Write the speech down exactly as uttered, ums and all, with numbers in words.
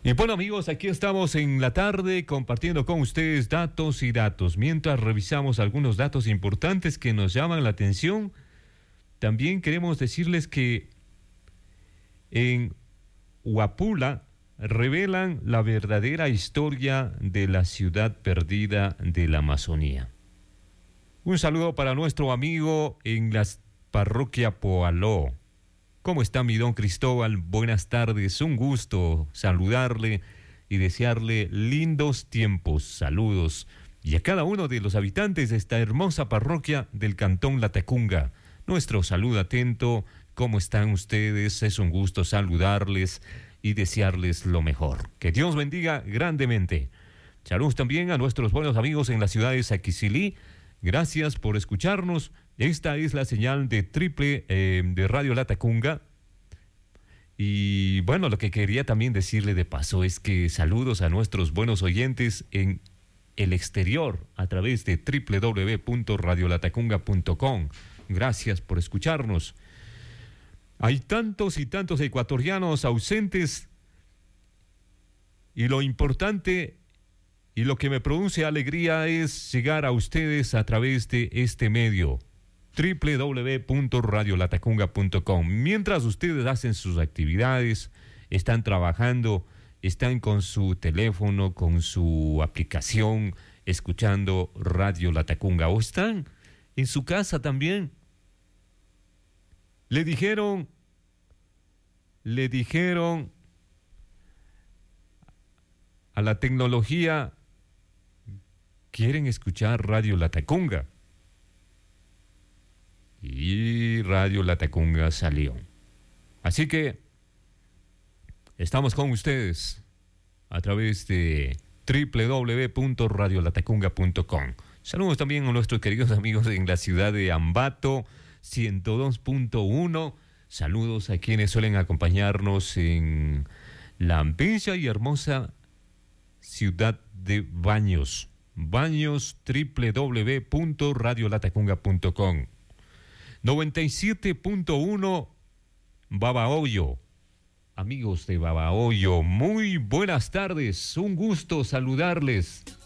Y bueno, amigos, aquí estamos en la tarde compartiendo con ustedes datos y datos. Mientras revisamos algunos datos importantes que nos llaman la atención, también queremos decirles que en Huapula revelan la verdadera historia de la ciudad perdida de la Amazonía. Un saludo para nuestro amigo en la parroquia Poaló. ¿Cómo está mi don Cristóbal? Buenas tardes, un gusto saludarle y desearle lindos tiempos. Saludos. Y a cada uno de los habitantes de esta hermosa parroquia del Cantón Latacunga, nuestro saludo atento. ¿Cómo están ustedes? Es un gusto saludarles y desearles lo mejor. Que Dios bendiga grandemente. Saludos también a nuestros buenos amigos en la ciudad de Saquicilí. Gracias por escucharnos. Esta es la señal de triple eh, de Radio Latacunga. Y bueno, lo que quería también decirle de paso es que saludos a nuestros buenos oyentes en el exterior a través de doble u doble u doble u punto radio latacunga punto com. Gracias por escucharnos. Hay tantos y tantos ecuatorianos ausentes y lo importante y lo que me produce alegría es llegar a ustedes a través de este medio, doble u doble u doble u punto radio latacunga punto com. Mientras ustedes hacen sus actividades, están trabajando, están con su teléfono, con su aplicación, escuchando Radio Latacunga, o están en su casa también. Le dijeron, le dijeron a la tecnología, quieren escuchar Radio Latacunga. Y Radio Latacunga salió. Así que estamos con ustedes a través de doble u doble u doble u punto radio latacunga punto com. Saludos también a nuestros queridos amigos en la ciudad de Ambato, ciento dos punto uno. Saludos a quienes suelen acompañarnos en la bella y hermosa ciudad de Baños. Baños, doble u doble u doble u punto radio latacunga punto com. noventa y siete punto uno Babahoyo. Amigos de Babahoyo, muy buenas tardes, un gusto saludarles.